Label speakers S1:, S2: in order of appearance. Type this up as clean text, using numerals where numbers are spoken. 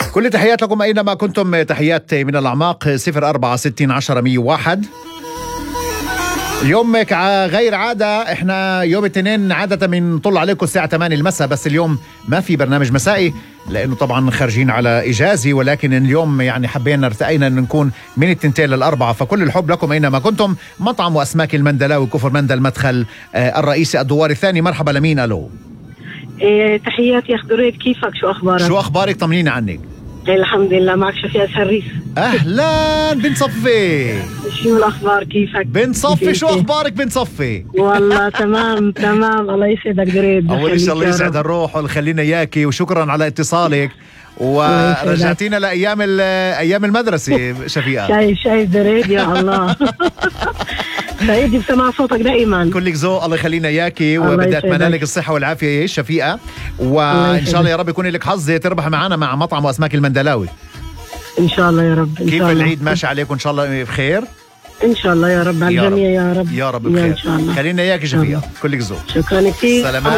S1: كل تحيات لكم أينما كنتم، تحيات من الأعماق. 046010 اليوم غير عادة، احنا يوم الاثنين عادة بنطل عليكم الساعة 8 المساء، بس اليوم ما في برنامج مسائي لأنه طبعا خارجين على إجازة، ولكن اليوم يعني حبينا ارتقينا أن نكون من 2 ل4. فكل الحب لكم أينما كنتم. مطعم وأسماك المندلاوي، كفر مندل، مدخل الرئيسي، الدوار الثاني. مرحبا، لمين؟ ألو.
S2: تحياتي يا أخ دريد، كيفك؟ شو أخبارك؟
S1: شو أخبارك؟ طمنينا عنك.
S2: الحمد لله، معك شفيقة سريس.
S1: أهلا بنت صفي،
S2: شو الأخبار؟ كيفك
S1: بنت صفي؟ شو أخبارك بنت صفي؟
S2: والله تمام تمام، الله يسعدك دريد.
S1: أول شيء الله يسعد الروح وخلينا إياكي، وشكرا على اتصالك ورجعتينا لأيام المدرسة شفيقة.
S2: شايف دريد يا الله. سعيد بسمع صوتك دائما.
S1: كلك ذوق، الله يخلينا اياكي، وبدي اتمنى لك الصحه والعافيه شفيقه، وان شاء الله يا رب يكون لك حظ تربح معنا مع مطعم واسماك المندلاوي.
S2: ان شاء الله يا رب.
S1: كيف العيد ماشي عليكم؟ ان شاء الله بخير.
S2: ان شاء الله يا رب، على الجميع يا رب
S1: يا رب بخير. خلينا اياك شفيقه، كلك ذوق.
S2: شكرا كثير.
S1: سلامات.